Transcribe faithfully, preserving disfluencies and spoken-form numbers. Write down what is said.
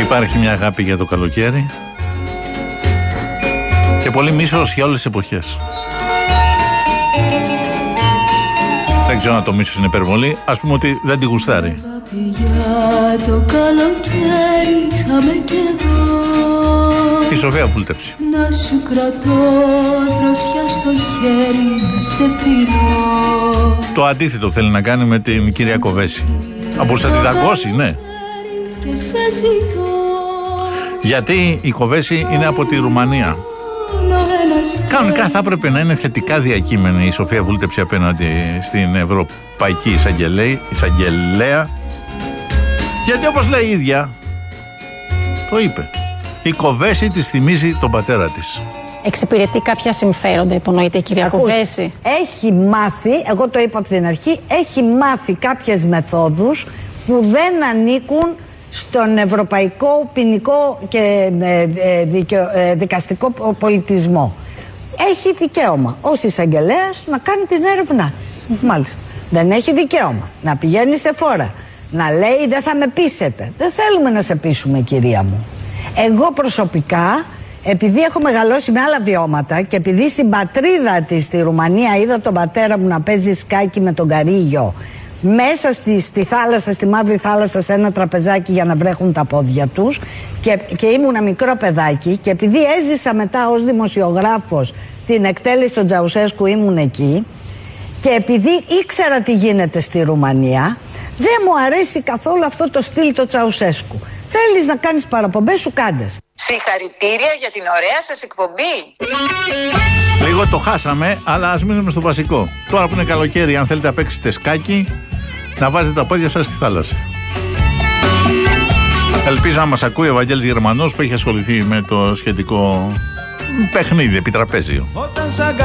Υπάρχει μια αγάπη για το καλοκαίρι και πολύ μίσος για όλες τις εποχές. Δεν ξέρω αν το μίσος είναι υπερβολή. Ας πούμε ότι δεν τη γουστάρει. Για το καλοκαίρι είχαμε κι εγώ. Η Σοφία Βούλτεψη. Να σου κρατώ δροσιά στο χέρι, να σε φιλώ. Το αντίθετο θέλει να κάνει με την κυρία Κοβέση. Αν μπορούσε να τη δαγκώσει, ναι. Και σε ζητώ. Γιατί η Κοβέση είναι από τη Ρουμανία. Κανονικά θα έπρεπε να είναι θετικά διακείμενη η Σοφία Βούλτεψη απέναντι στην Ευρωπαϊκή Εισαγγελέα. Γιατί όπως λέει η ίδια, το είπε, η Κοβέση της θυμίζει τον πατέρα της. Εξυπηρετεί κάποια συμφέροντα, υπονοείται η κυρία Κοβέση. Έχει μάθει, εγώ το είπα από την αρχή, έχει μάθει κάποιες μεθόδους που δεν ανήκουν στον ευρωπαϊκό ποινικό και δικαστικό πολιτισμό. Έχει δικαίωμα ως εισαγγελέας να κάνει την έρευνά της. Mm-hmm. Μάλιστα. Δεν έχει δικαίωμα να πηγαίνει σε φόρα, να λέει δεν θα με πείσετε. Δεν θέλουμε να σε πείσουμε, κυρία μου. Εγώ προσωπικά, επειδή έχω μεγαλώσει με άλλα βιώματα και επειδή στην πατρίδα της, στη Ρουμανία, είδα τον πατέρα μου να παίζει σκάκι με τον Καρίγιο μέσα στη, στη θάλασσα, στη Μαύρη Θάλασσα, σε ένα τραπεζάκι για να βρέχουν τα πόδια τους, και, και ήμουνα μικρό παιδάκι, και επειδή έζησα μετά ως δημοσιογράφος την εκτέλεση του Τσαουσέσκου, ήμουν εκεί, και επειδή ήξερα τι γίνεται στη Ρουμανία, δεν μου αρέσει καθόλου αυτό το στυλ του Τσαουσέσκου. Θέλεις να κάνεις παραπομπές, σου κάνεις. Συγχαρητήρια για την ωραία σας εκπομπή. Λίγο το χάσαμε, αλλά ας μείνουμε στο βασικό. Τώρα που είναι καλοκαίρι, αν θέλετε να παίξετε σκάκι, να βάζετε τα πόδια σας στη θάλασσα. Ελπίζω να μας ακούει ο Ευαγγέλης Γερμανός, που έχει ασχοληθεί με το σχετικό παιχνίδι, επιτραπέζιο.